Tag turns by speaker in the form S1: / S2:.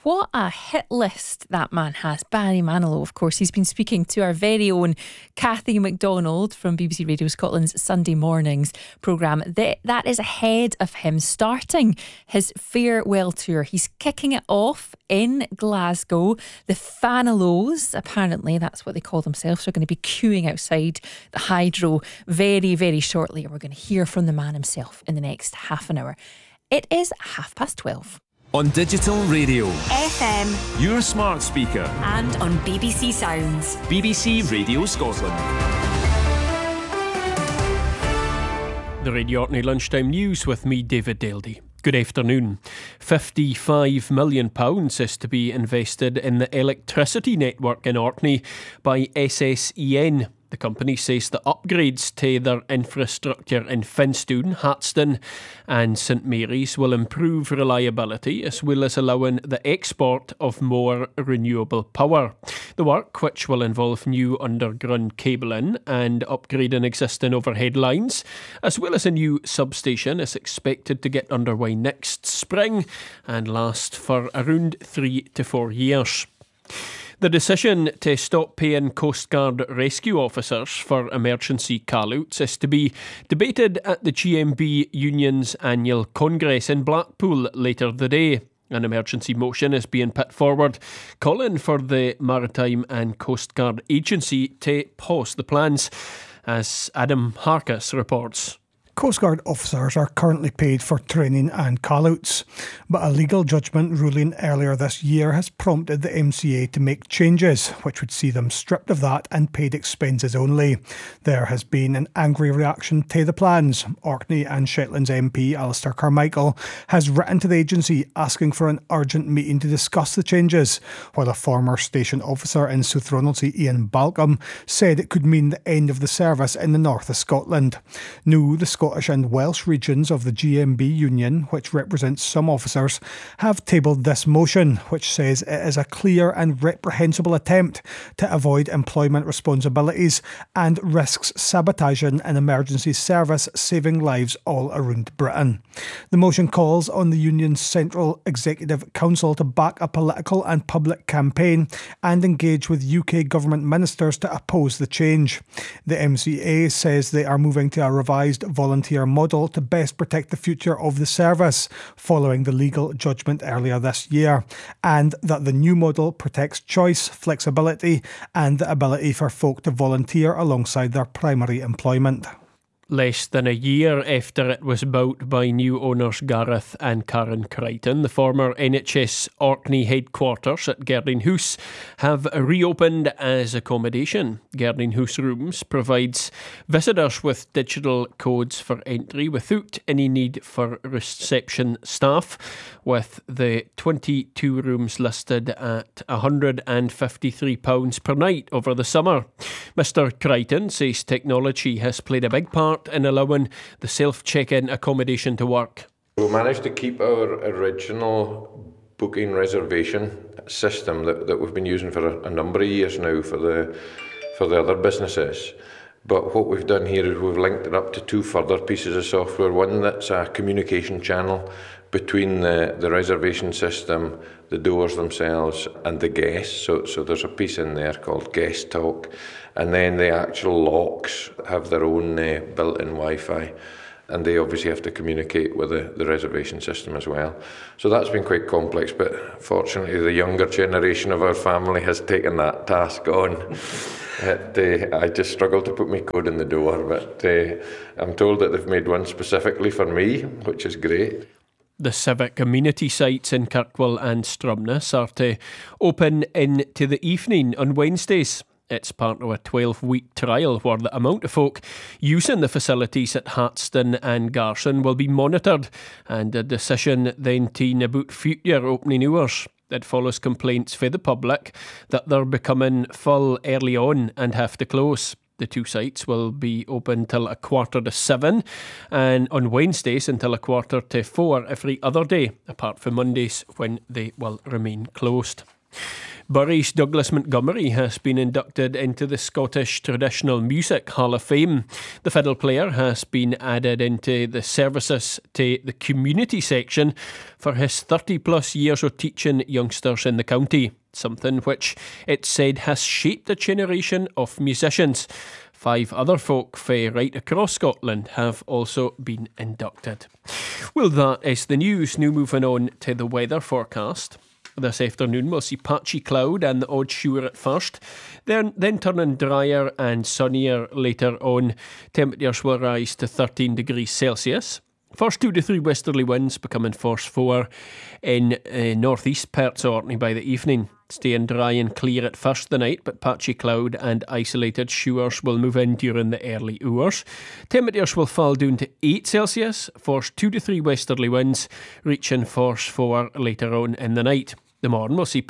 S1: what a hit list that man has. Barry Manilow, of course. He's been speaking to our very own Cathy McDonald from BBC Radio Scotland's Sunday Mornings programme. That is ahead of him starting his farewell tour. He's kicking it off in Glasgow. The Fanilows, apparently that's what they call themselves, are going to be queuing outside the Hydro very, very shortly. And we're going to hear from the man himself in the next half an hour. It is 12:30.
S2: On digital radio,
S3: FM,
S2: your smart speaker,
S3: and on BBC Sounds.
S2: BBC Radio Scotland.
S4: The Radio Orkney Lunchtime News with me, David Daldy. Good afternoon. £55 million is to be invested in the electricity network in Orkney by SSEN. The company says the upgrades to their infrastructure in Finstoun, Hartston and St Mary's will improve reliability as well as allowing the export of more renewable power. The work, which will involve new underground cabling and upgrading existing overhead lines, as well as a new substation, is expected to get underway next spring and last for around 3 to 4 years. The decision to stop paying Coast Guard rescue officers for emergency call-outs is to be debated at the GMB Union's annual Congress in Blackpool later today. An emergency motion is being put forward, calling for the Maritime and Coast Guard Agency to pause the plans, as Adam Harkis reports.
S5: Coast Guard officers are currently paid for training and call-outs, but a legal judgment ruling earlier this year has prompted the MCA to make changes, which would see them stripped of that and paid expenses only. There has been an angry reaction to the plans. Orkney and Shetland's MP Alistair Carmichael has written to the agency asking for an urgent meeting to discuss the changes, while a former station officer in South Ronaldsay, Ian Balcom, said it could mean the end of the service in the north of Scotland. Now, the Scottish and Welsh regions of the GMB Union, which represents some officers, have tabled this motion, which says it is a clear and reprehensible attempt to avoid employment responsibilities and risks sabotaging an emergency service saving lives all around Britain. The motion calls on the Union's Central Executive Council to back a political and public campaign and engage with UK government ministers to oppose the change. The MCA says they are moving to a revised volunteer model to best protect the future of the service following the legal judgment earlier this year, and that the new model protects choice, flexibility and the ability for folk to volunteer alongside their primary employment.
S4: Less than a year after it was bought by new owners Gareth and Karen Crichton, the former NHS Orkney headquarters at Gerdinghouse have reopened as accommodation. Gerdinghouse Rooms provides visitors with digital codes for entry without any need for reception staff, with the 22 rooms listed at £153 per night over the summer. Mr Crichton says technology has played a big part in allowing the self-check-in accommodation to work.
S6: We managed to keep our original booking reservation system that we've been using for a number of years now for the other businesses. But what we've done here is we've linked it up to two further pieces of software. One that's a communication channel between the reservation system, the doors themselves and the guests. So there's a piece in there called Guest Talk. And then the actual locks have their own built-in Wi-Fi. And they obviously have to communicate with the reservation system as well. So that's been quite complex, but fortunately the younger generation of our family has taken that task on. I just struggle to put my code in the door, but I'm told that they've made one specifically for me, which is great.
S4: The civic amenity sites in Kirkwall and Stromness are to open into the evening on Wednesdays. It's part of a 12-week trial where the amount of folk using the facilities at Hartston and Garson will be monitored, and a decision then taken about future opening hours. It follows complaints from the public that they're becoming full early on and have to close. The two sites will be open till 7:15 and on Wednesdays until 3:45 every other day, apart from Mondays when they will remain closed. Bury's Douglas Montgomery has been inducted into the Scottish Traditional Music Hall of Fame. The fiddle player has been added into the services to the community section for his 30 plus years of teaching youngsters in the county, something which it's said has shaped a generation of musicians. 5 other folk fae right across Scotland have also been inducted. Well, that is the news. Now moving on to the weather forecast. This afternoon we'll see patchy cloud and the odd shower at first, then turning drier and sunnier later on. Temperatures will rise to 13 degrees Celsius. First 2 to 3 westerly winds becoming force 4 in northeast parts of Orkney by the evening. Staying dry and clear at first the night, but patchy cloud and isolated showers will move in during the early hours. Temperatures will fall down to 8 Celsius, force 2 to 3 westerly winds, reaching force 4 later on in the night. The morning will see